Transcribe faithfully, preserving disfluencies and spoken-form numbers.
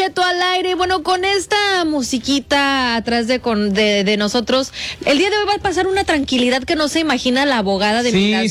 Cheto al aire. Bueno, con esta musiquita atrás de, con, de, de nosotros, el día de hoy va a pasar una tranquilidad que no se imagina la abogada de sí, migración.